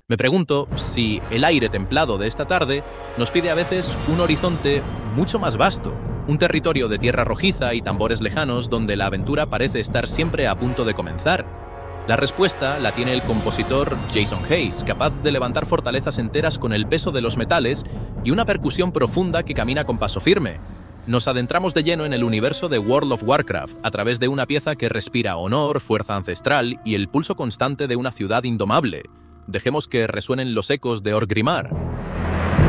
Me pregunto si el aire templado de esta tarde nos pide a veces un horizonte mucho más vasto, un territorio de tierra rojiza y tambores lejanos donde la aventura parece estar siempre a punto de comenzar. La respuesta la tiene el compositor Jason Hayes, capaz de levantar fortalezas enteras con el peso de los metales y una percusión profunda que camina con paso firme. Nos adentramos de lleno en el universo de World of Warcraft a través de una pieza que respira honor, fuerza ancestral y el pulso constante de una ciudad indomable. Dejemos que resuenen los ecos de Orgrimmar.